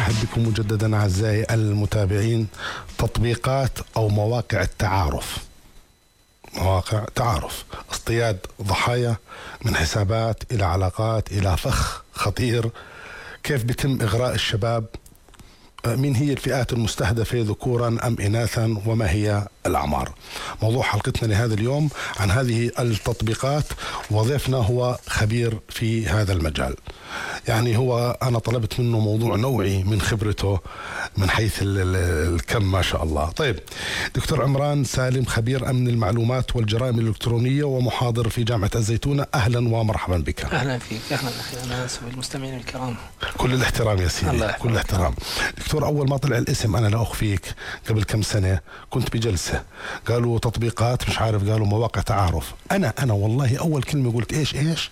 أرحب بكم مجددا أعزائي المتابعين. تطبيقات أو مواقع التعارف، مواقع تعارف، اصطياد ضحايا من حسابات إلى علاقات إلى فخ خطير. كيف بيتم إغراء الشباب؟ مين هي الفئات المستهدفة ذكورا أم إناثا؟ وما هي الأعمار؟ موضوع حلقتنا لهذا اليوم عن هذه التطبيقات، وضيفنا هو خبير في هذا المجال. يعني هو أنا طلبت منه موضوع نوعي من خبرته من حيث الكم ما شاء الله. طيب دكتور عمران سالم، خبير أمن المعلومات والجرائم الإلكترونية ومحاضر في جامعة الزيتونة، أهلا ومرحبا بك. أهلا فيك. أهلا أخي، أنا آسف المستمعين الكرام. كل الاحترام يا سيدي، كل الاحترام. دكتور، أول ما طلع الاسم أنا لا أخفيك قبل كم سنة كنت بجلسة قالوا تطبيقات مش عارف، قالوا مواقع تعارف. أنا والله أول كلمة قلت إيش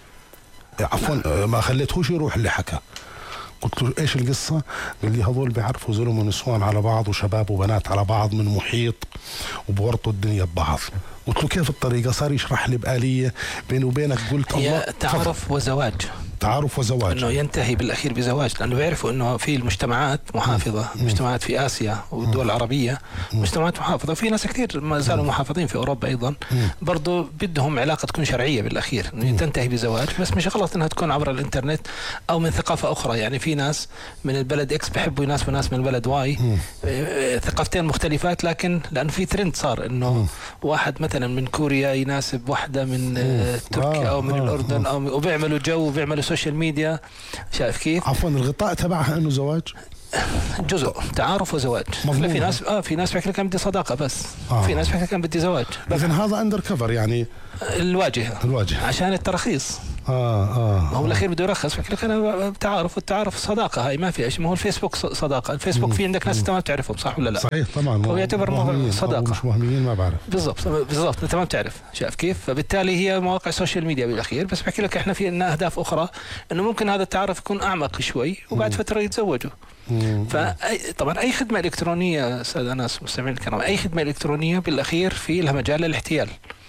عفوا ما خليتهوش يروح اللي حكى. قلت له ايش القصة؟ قال لي هذول بيعرفوا زلم ونسوان على بعض وشباب وبنات على بعض من محيط وبورطوا الدنيا ببعض. قلت له كيف الطريقة؟ صار يشرح لي بآلية بيني وبينك. قلت الله، تعارف وزواج. تعارف وزواج، انه ينتهي بالاخير بزواج، لانه بيعرفوا انه في المجتمعات محافظه، مجتمعات في اسيا والدول العربيه مجتمعات محافظه، وفي ناس كثير ما زالوا محافظين في اوروبا ايضا برضه بدهم علاقه تكون شرعيه بالاخير، انه تنتهي بزواج، بس مش غلط انها تكون عبر الانترنت او من ثقافه اخرى. يعني في ناس من البلد اكس بحبوا يناسبوا ناس من البلد واي، ثقافتين مختلفات، لكن لانه في ترند صار انه واحد مثلا من كوريا يناسب واحده من تركيا او من الاردن او وبيعملوا جو وبيعملوا سوشيال ميديا. شايف كيف؟ عفوا الغطاء تبعها انه زواج، جزء تعارف وزواج. في ناس في ناس بيحكي لك بدي صداقه بس، في ناس بيحكي لك بدي زواج. لكن هذا اندر كفر، يعني الواجهه عشان التراخيص. ما هو بالاخير بده يرخص، بحكي لك انا تعارف، والتعارف صداقه، هاي ما في شيء. ما هو الفيسبوك صداقه، الفيسبوك في عندك ناس انت ما بتعرفهم، صح ولا لا؟ صحيح طبعا، هو يعتبر صداقه، مش وهميين، ما بعرف بالضبط انت ما بتعرف. شايف كيف؟ فبالتالي هي مواقع السوشيال ميديا بالاخير. بس بحكي لك احنا في لنا اهداف اخرى، انه ممكن هذا التعارف يكون اعمق شوي وبعد فتره يتزوجوا. فطبعا اي خدمه الكترونيه استاذ انس مستمعين الكرام، اي خدمه الكترونيه بالاخير في لها مجال للاحتيال.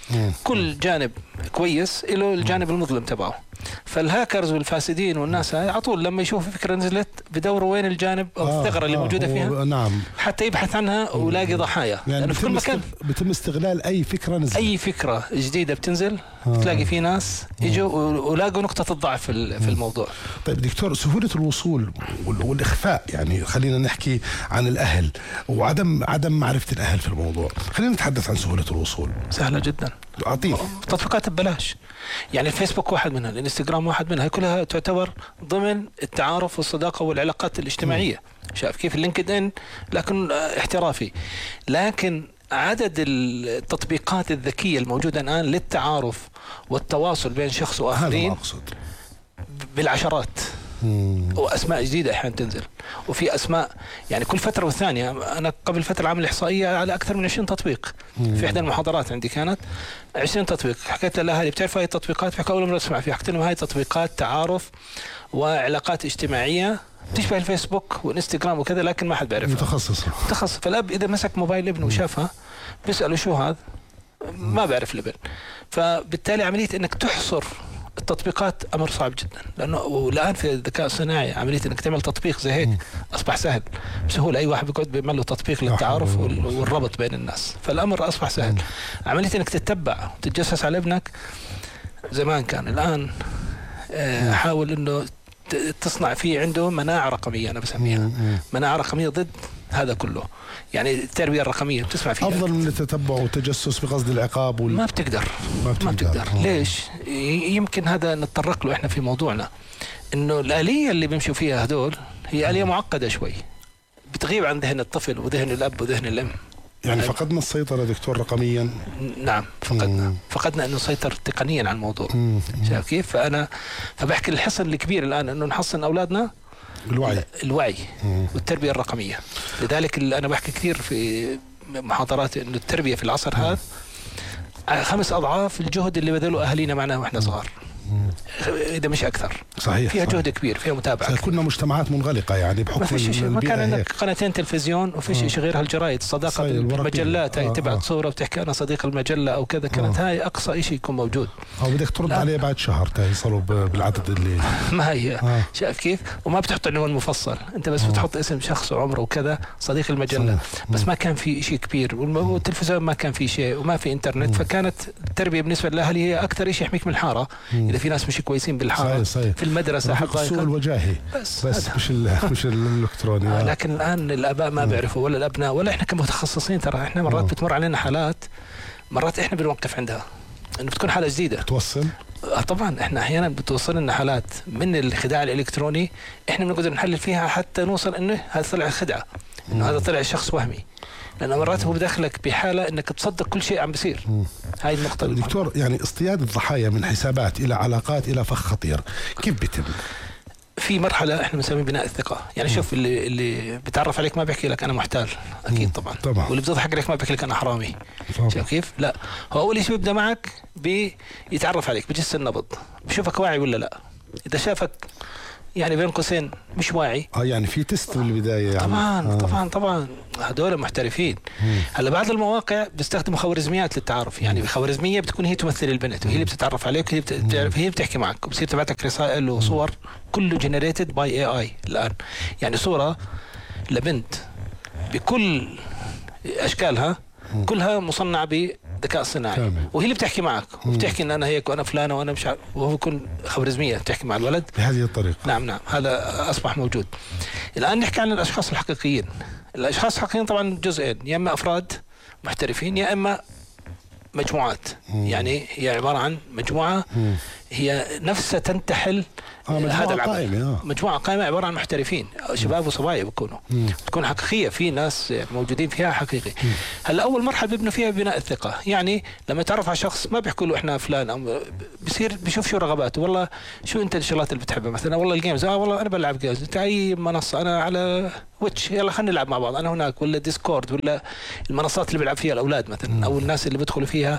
كل جانب كويس له الجانب المظلم تبعه. فالهاكرز والفاسدين والناس على طول لما يشوفوا فكره نزلت بدوروا وين الجانب او الثغره اللي موجوده فيها، نعم، حتى يبحث عنها ويلاقي ضحايا. يعني لانه في كل مكان بيتم استغلال اي فكره نزلت، اي فكره جديده بتنزل تلاقي في ناس يجوا ولاقوا نقطه الضعف في الموضوع. طيب دكتور، سهوله الوصول والاخفاء، يعني خلينا نحكي عن الاهل وعدم معرفه الاهل في الموضوع. خلينا نتحدث عن سهوله الوصول. سهله جدا، عطيني تطبيقات ببلاش. يعني الفيسبوك واحد منها، الانستغرام واحد منها، كلها تعتبر ضمن التعارف والصداقه والعلاقات الاجتماعيه. شايف كيف؟ اللينكد ان لكن احترافي. لكن عدد التطبيقات الذكيه الموجوده الان للتعارف والتواصل بين شخص واخرين، هذا أقصد، بالعشرات. واسماء جديده احيانا تنزل، وفي اسماء يعني كل فتره والثانيه. انا قبل فتره عامل احصائيه على اكثر من 20 تطبيق في احدى المحاضرات عندي، كانت 20 تطبيق. حكيت للاهالي بتعرفوا هاي التطبيقات؟ حكوا اول مره اسمع فيها. حكيت لهم هاي تطبيقات تعارف وعلاقات اجتماعيه تشبه الفيسبوك والانستغرام وكذا، لكن ما حد بيعرفها، متخصص. فالاب اذا مسك موبايل ابنه وشافها بيساله شو هذا، ما بيعرف الابن. فبالتالي عمليه انك تحصر التطبيقات امر صعب جدا، لانه والان في الذكاء الصناعي عمليه انك تعمل تطبيق زي هيك اصبح سهل بسهوله. اي واحد بيقعد بيعمل له تطبيق للتعارف والربط بين الناس، فالامر اصبح سهل. عمليه انك تتبع وتتجسس على ابنك زمان كان، الان حاول انه تصنع فيه عنده مناعه رقميه، انا بسميها مناعه رقميه ضد هذا كله. يعني التربيه الرقميه بتسمع فيها افضل من التتبع والتجسس بقصد العقاب ما بتقدر. ليش؟ يمكن هذا نتطرق له احنا في موضوعنا، انه الاليه اللي بيمشوا فيها هذول هي اليه معقده شوي، بتغيب عن ذهن الطفل وذهن الاب وذهن الام. يعني فقدنا السيطرة دكتور رقميا. نعم فقدنا انه نسيطر تقنيا على الموضوع. شايف كيف؟ فبحكي الحصن الكبير الان انه نحصن اولادنا الوعي والتربية الرقمية. لذلك انا بحكي كثير في محاضرات انه التربية في العصر هذا 5 أضعاف الجهد اللي بذلوا اهالينا معنا واحنا صغار. اذا مش اكثر. صحيح. فيها جهد كبير، فيها متابعه. كنا مجتمعات منغلقه يعني بحكم ما فيش شيء، ما كان البيئة عندك قناتين تلفزيون وفيش شيء غير هالجرايد. صداقه المجلات هاي تبعت صوره وتحكي انا صديق المجله او كذا، كانت هاي اقصى شيء يكون موجود. او بدك ترد عليه بعد شهر يصلوا بالعدد اللي ما هي شايف كيف؟ وما بتحط عنوان مفصل، انت بس بتحط اسم شخص وعمره وكذا، صديق المجله. بس ما كان في شيء كبير، والتلفزيون ما كان في شيء وما في انترنت. فكانت التربيه بالنسبه للاهل هي اكثر شيء يحميك من الحاره. اذا في ناس مش كويسين بالحاره صحيح. في المدرسه السوق الوجاهي بس مش الالكتروني. لكن الان الاباء ما بيعرفوا ولا الابناء ولا احنا كمتخصصين. ترى احنا مرات بتمر علينا حالات، مرات احنا بنوقف عندها انه بتكون حاله جديده توصل. طبعا احنا احيانا بتوصل لنا حالات من الخداع الالكتروني احنا بنقدر نحلل فيها حتى نوصل انه هذا طلع خدعه، انه هذا طلع شخص وهمي، لأن مرات هو بدخلك بحالة انك تصدق كل شيء عم بيصير. هاي النقطة. دكتور، يعني اصطياد الضحايا من حسابات الى علاقات الى فخ خطير كيف بيتم؟ في مرحلة احنا بنسميها بناء الثقة. يعني شوف اللي بيتعرف عليك ما بيحكي لك انا محتال، اكيد طبعا. واللي بيضحك عليك ما بيحكي لك انا حرامي. شايف كيف؟ لا، هو اول شيء بيبدا معك بيتعرف عليك، بجس النبض، بشوفك واعي ولا لا. اذا شافك يعني بين قوسين مش واعي، يعني في تست بالبدايه يعني. طبعا هذول محترفين. هلا بعض المواقع بيستخدموا خوارزميات للتعارف. يعني خوارزميه بتكون هي تمثل البنت، وهي اللي بتتعرف عليك، هي بتحكي معك، وبصير تبعتك رسائل وصور، كله جنريتد باي اي اي الان. يعني صوره لبنت بكل اشكالها كلها مصنعه بذكاء صناعي، وهي اللي بتحكي معك وبتحكي ان انا هيك وانا فلانه وانا مش عارف، وهو يكون خوارزميه بتحكي مع الولد بهذه الطريقه. نعم هذا اصبح موجود. الان نحكي عن الاشخاص الحقيقيين. الاشخاص الحقيقيين طبعا جزئين، يا اما افراد محترفين يا اما مجموعات. يعني هي عباره عن مجموعه هي نفسها تنتحل هذا العمل. مجموعة قائمة عبارة عن محترفين، شباب وصبايا بيكونوا تكون حقيقية، في ناس موجودين فيها حقيقي. هلا أول مرحلة بيبنوا فيها بناء الثقة. يعني لما يتعرف على شخص ما بيحكوا له إحنا فلان، أو بصير بيشوف شو رغباته، والله شو أنت الشغلات اللي بتحبها، مثلا والله الجيمز، والله أنا بلعب جيمز، أنت أي منصة، أنا على ويتش، يلا خلينا نلعب مع بعض، أنا هناك، ولا ديسكورد، ولا المنصات اللي بيلعب فيها الأولاد مثلا، أو الناس اللي بيدخلوا فيها،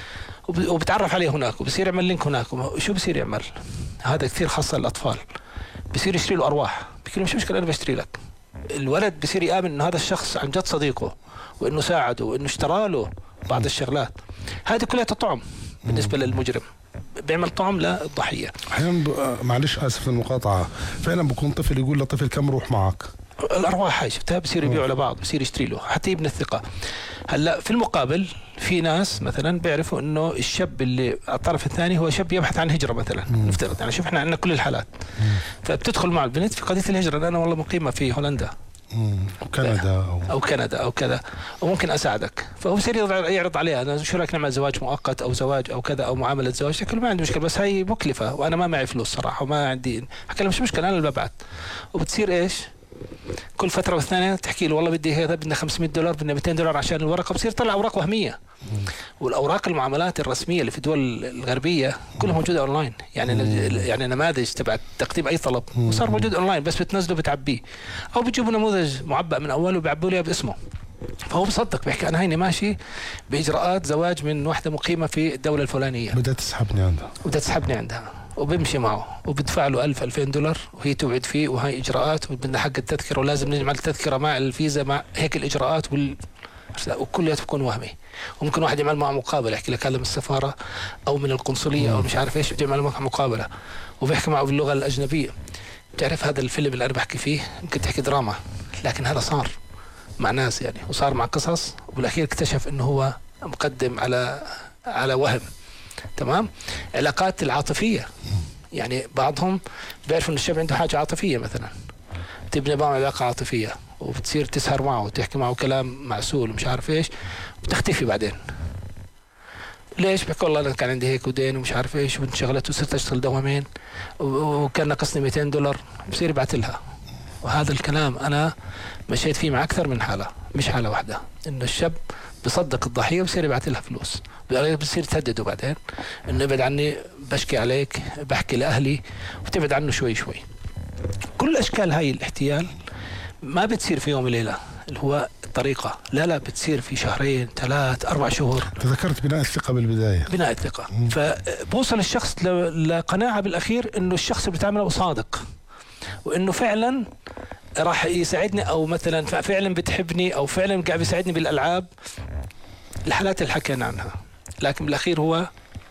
وبتعرف عليه هناك، وبصير يعمل لينك هناك. شو بصير يعمل؟ هذا كثير خاصة للأطفال. بصير يشتري له أرواح، بيقول مش مشكلة أنا بشتري لك. الولد بصير يآمن إنه هذا الشخص عن جد صديقه، وإنه ساعده، وإنه اشترى له بعض الشغلات. هذه كلها طعم بالنسبة للمجرم، بيعمل طعم للضحية. أحيانا معلش آسف المقاطعة، فعلا بكون طفل يقول لطفل كم روح معك، الأرواح هاي شفتها، بصير يبيعوا لبعض، بصير يشتري له حتى يبني الثقة. هلا في المقابل في ناس مثلا بيعرفوا انه الشاب اللي على الطرف الثاني هو شاب يبحث عن هجرة مثلا، نفترض يعني، شوف احنا عندنا كل الحالات. فبتدخل مع البنت في قضية الهجرة، انا والله مقيمة في هولندا أو كندا أو كذا، وممكن أساعدك. فهو بصير يعرض عليها، أنا شو رأيك نعمل زواج مؤقت أو زواج أو كذا، أو معاملة زواج. شكله ما عندي مشكلة، بس هاي مكلفة وأنا ما معي فلوس صراحة وما عندي. حكى له مش مشكلة، أنا اللي ببعت. وبتصير إيش؟ كل فترة والثانية تحكي له والله بدي هذا، بدنا $500، بدنا $200 عشان الورقة. بصير طلع أوراق وهمية. والأوراق المعاملات الرسمية اللي في الدول الغربية كلها موجودة أونلاين. يعني نماذج تبع تقديم أي طلب وصار موجود أونلاين، بس بتنزله بتعبيه، أو بتجيبوا نموذج معبأ من أوله وبيعبوا له باسمه. فهو بصدق، بيحكي أنا هيني ماشي بإجراءات زواج من واحدة مقيمة في الدولة الفلانية، بدها تسحبني عندها، وبمشي معه وبدفع له $1000-$2000، وهي توعد فيه، وهي إجراءات، وبدنا حق التذكرة، ولازم نجمع التذكرة مع الفيزا، مع هيك الإجراءات وكلها تكون وهمي. وممكن واحد يعمل معه مقابلة، يحكي لك هذا من السفارة أو من القنصلية أو مش عارف إيش، بيعمل معه مقابلة وبيحكي معه باللغة الأجنبية. بتعرف هذا الفيلم اللي أنا بحكي فيه ممكن تحكي دراما، لكن هذا صار مع ناس يعني، وصار مع قصص، وبالأخير اكتشف إنه هو مقدم على وهم. تمام. علاقات العاطفية، يعني بعضهم بيعرف إن الشاب عنده حاجة عاطفية مثلا، تبني معه علاقة عاطفية، وبتصير تسهر معه وتحكي معه كلام معسول ومش عارف إيش، وتختفي بعدين. ليش؟ بحكي والله أنا كان عندي هيك ودين ومش عارف إيش، وانشغلت وصرت أشتغل دوامين، وكان نقصني $200، بصير يبعث لها. وهذا الكلام أنا مشيت فيه مع أكثر من حالة، مش حالة واحدة، إنه الشاب بصدق الضحية وبصير يبعث لها فلوس، بصير تهدده بعدين إنه ابعد عني، بشكي عليك، بحكي لأهلي، وتبعد عنه شوي شوي. كل أشكال هاي الاحتيال ما بتصير في يوم وليلة. اللي هو الطريقة، لا بتصير في 2 3 4 شهور. تذكرت بناء الثقة بالبداية، بناء الثقة. فبوصل الشخص لقناعة بالأخير إنه الشخص اللي بتعامله صادق، وإنه فعلا راح يساعدني، أو مثلا فعلا بتحبني، أو فعلا قاعد بيساعدني بالألعاب، الحالات اللي حكينا عنها. لكن بالأخير هو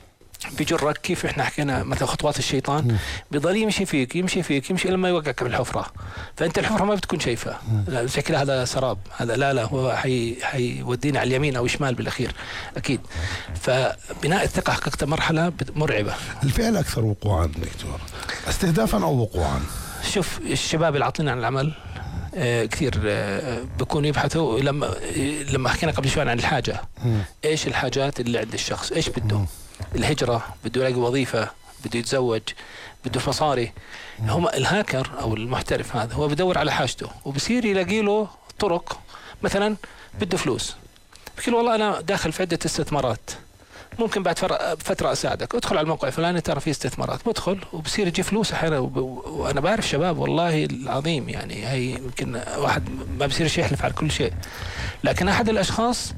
بيجرك، كيف احنا حكينا مثلا خطوات الشيطان، بيضل يمشي فيك لما يوقعك بالحفرة، فانت الحفرة ما بتكون شايفها، لا بشكل هذا سراب، هذا لا هو حيودينا على اليمين او الشمال بالاخير اكيد. فبناء الثقة حقيقة مرحلة مرعبة. الفعل اكثر وقوعا دكتور، استهدافا او وقوعا؟ شوف الشباب اللي عاطلين عن العمل كثير بيكونوا يبحثوا، لما حكينا قبل شوي عن الحاجة، ايش الحاجات اللي عند الشخص، ايش بده؟ الهجرة، بده يلاقي وظيفة، بده يتزوج، بده مصاري. هم الهاكر أو المحترف هذا هو بدور على حاجته، وبصير يلاقي له طرق. مثلا بده فلوس، بقول والله أنا داخل في عدة استثمارات، ممكن بعد فترة أساعدك، ادخل على الموقع الفلاني ترى فيه استثمارات، بدخل وبصير يجي فلوس أحيانا. وأنا بعرف شباب والله العظيم، يعني هي يمكن واحد ما بصيرش يحلف على كل شيء، لكن أحد الأشخاص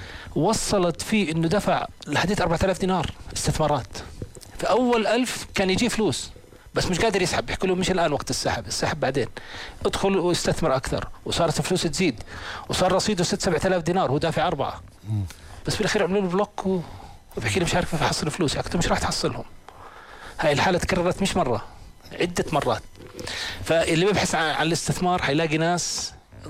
وصلت فيه انه دفع لحديث 4000 دينار استثمارات. في اول 1000 كان يجي فلوس بس مش قادر يسحب، بيحكوا له مش الان وقت السحب بعدين، ادخل واستثمر اكثر، وصارت الفلوس تزيد، وصار رصيده 6-7000 دينار، هو دافع 4. بس في الاخير عملوا له بلوك وبحكي له مش عارف كيف احصل فلوس، يعني مش راح تحصلهم. هاي الحاله تكررت مش مره، عده مرات. فاللي بيبحث عن الاستثمار حيلاقي ناس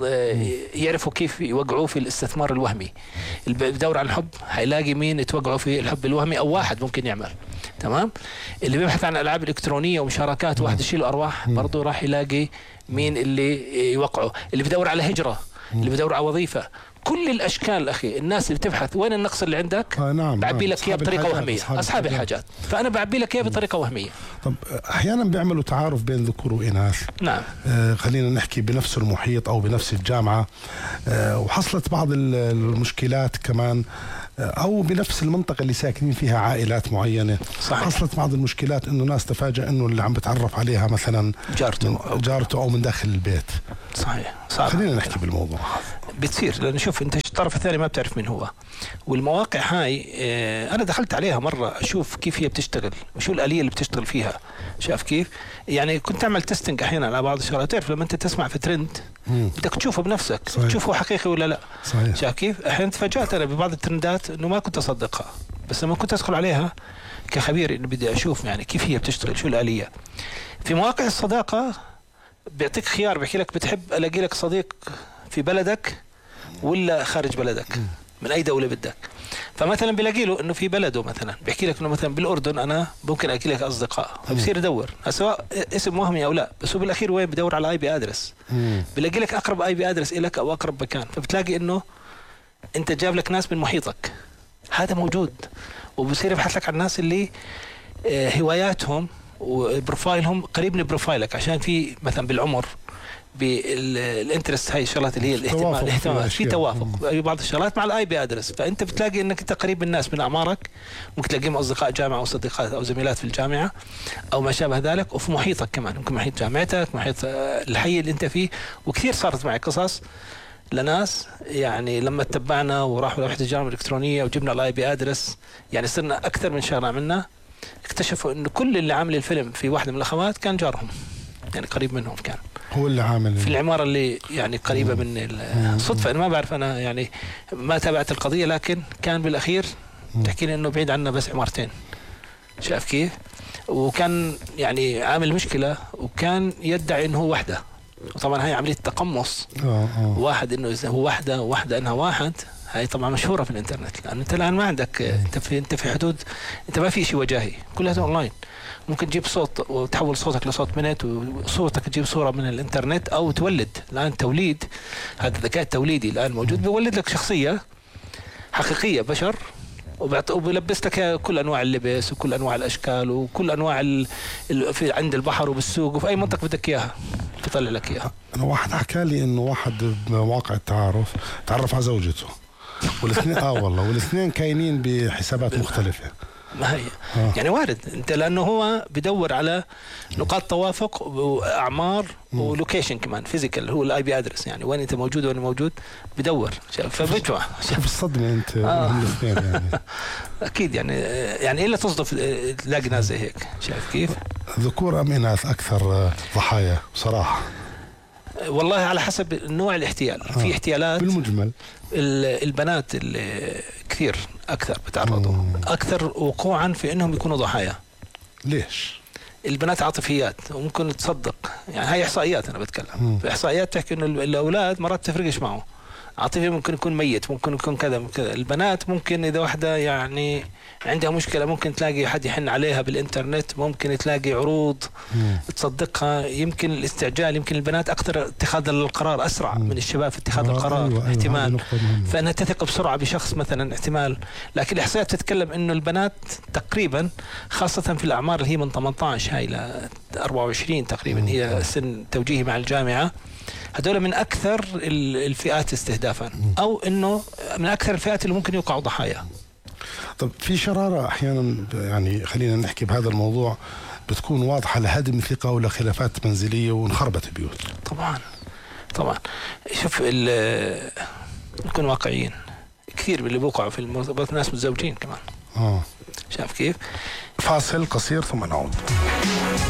يعرفوا كيف يوقعوه في الاستثمار الوهمي. اللي بدور على الحب هيلاقي مين يتوقعوا في الحب الوهمي، او واحد ممكن يعمل تمام. اللي بيبحث عن الالعاب الالكترونيه ومشاركات واحد يشيل ارواح، برضه راح يلاقي مين اللي يوقعه. اللي بدور على هجره، اللي بدور على وظيفه، كل الاشكال اخي. الناس اللي بتبحث وين النقص اللي عندك، نعم بعبي لك اياه بطريقه وهميه، اصحاب الحاجات، فانا بعبي لك اياه بطريقه وهميه. طب احيانا بيعملوا تعارف بين ذكور واناث، نعم، خلينا نحكي بنفس المحيط او بنفس الجامعه، وحصلت بعض المشكلات كمان، او بنفس المنطقه اللي ساكنين فيها عائلات معينه. صحيح. حصلت بعض المشكلات انه ناس تفاجأ انه اللي عم بتعرف عليها مثلا جارته او من داخل البيت. صحيح. خلينا نحكي بالموضوع. بتصير لأنه شوف أنت الطرف الثاني ما بتعرف مين هو، والمواقع هاي أنا دخلت عليها مرة أشوف كيف هي بتشتغل وشو الآلية اللي بتشتغل فيها. شايف كيف؟ يعني كنت أعمل تيستنج أحيانا على بعض الشغلات. تعرف لما أنت تسمع في ترند بدك تشوفه بنفسك، تشوفه حقيقي ولا لا. صحيح. شايف كيف؟ أحيانا تفاجأت أنا ببعض الترندات إنه ما كنت أصدقها، بس لما كنت أدخل عليها كخبير إنه بدي أشوف يعني كيف هي بتشتغل، شو الآلية. في مواقع الصداقة بيعطيك خيار، بحكي لك بتحب ألاقي لك صديق في بلدك ولا خارج بلدك، من أي دولة بدك. فمثلا بلاقي له إنه في بلده مثلا بيحكي لك إنه مثلا بالأردن أنا ممكن ألاقي لك أصدقاء، فبصير يدور سواء اسم وهمي أو لا، بس هو بالأخير وين بدور على IP أدرس، بلاقي لك أقرب IP أدرس إلك أو أقرب مكان، فبتلاقي إنه أنت جاب لك ناس من محيطك، هذا موجود. وبصير يبحث لك عن الناس اللي هواياتهم وبروفايلهم قريب من بروفايلك، عشان في مثلا بالعمر بالانترست، هاي الشغلات اللي هي الاهتمامات، في توافق بعض الشغلات مع IP ادرس، فانت بتلاقي انك انت قريب من الناس من اعمارك، ممكن تلاقيهم اصدقاء جامعه او صديقات او زميلات في الجامعه او ما شابه ذلك، وفي محيطك كمان، ممكن محيط جامعتك، محيط الحي اللي انت فيه. وكثير صارت معي قصص لناس يعني لما اتبعنا وراحوا لوحده الجامعه الالكترونيه وجبنا IP ادرس، يعني صرنا اكثر من شهر عملنا، اكتشفوا انه كل اللي عامل الفيلم في واحده من الاخوات كان جارهم، يعني قريب منهم، كان هو اللي عامل في العمارة اللي يعني قريبة من الصدفة. أنا ما بعرف، أنا يعني ما تابعت القضية، لكن كان بالأخير تحكي لي إنه بعيد عنا بس عمارتين. شايف كيف؟ وكان يعني عامل مشكلة، وكان يدعي إنه هو وحدة، وطبعا هاي عملية تقمص. واحد إنه إذا هو وحدة وواحدة إنها واحد، هاي طبعا مشهورة في الإنترنت، لأن أنت الآن ما عندك، أنت في حدود، أنت ما في شيء وجاهي، كلها أونلاين. ممكن تجيب صوت وتحول صوتك لصوت منت، وصورتك تجيب صورة من الانترنت، او تولد. الان توليد، هذا الذكاء التوليدي الان موجود، بيولد لك شخصية حقيقية بشر، وبيلبس لك كل انواع اللبس وكل انواع الاشكال وكل انواع في عند البحر وبالسوق وفي اي منطقة بدك اياها بيطلع لك اياها. انا واحد حكى لي انه واحد بمواقع التعارف تعرف على زوجته والاثنين والله، والاثنين كاينين بحسابات مختلفة. ما هي يعني وارد انت، لانه هو بدور على نقاط توافق واعمار ولوكيشن كمان فيزيكال، هو الاي بي ادرس، يعني وين انت موجود وين موجود بدور. فبجوع شوف الصدمه انت الاثنين يعني. اكيد يعني الا تصدف تلاقي ناس زي هيك. شايف كيف؟ ذكور ام اناث اكثر ضحايا صراحه؟ والله على حسب نوع الاحتيال. في احتيالات بالمجمل البنات اللي كثير اكثر بتعرضوا اكثر وقوعا في انهم يكونوا ضحايا. ليش؟ البنات عاطفيات وممكن تصدق، يعني هاي احصائيات انا بتكلم. في احصائيات تحكي انه الاولاد مرات تفرقش معه، عاطفي ممكن يكون ميت، ممكن يكون كذا كذا. البنات ممكن اذا واحده يعني عندها مشكله ممكن تلاقي حد يحن عليها بالانترنت، ممكن تلاقي عروض تصدقها. يمكن الاستعجال، يمكن البنات اكثر اتخاذ القرار اسرع من الشباب في اتخاذ القرار. أيوة احتمال فانها تثق بسرعه بشخص مثلا، احتمال. لكن الاحصائيات تتكلم انه البنات تقريبا خاصه في الاعمار اللي هي من 18 هاي ل 24 تقريبا، هي سن توجيهي مع الجامعه، هذول من أكثر الفئات استهدافا، أو إنه من أكثر الفئات اللي ممكن يوقعوا ضحايا. طب في شرارة أحيانا، يعني خلينا نحكي بهذا الموضوع، بتكون واضحة لهدم ثقة ولا خلافات منزلية وانخربت البيوت. طبعا شوف نكون واقعيين، كثير من اللي بوقعوا في المرتبطات ناس متزوجين كمان. آه. شايف كيف؟ فاصل قصير ثم نعود.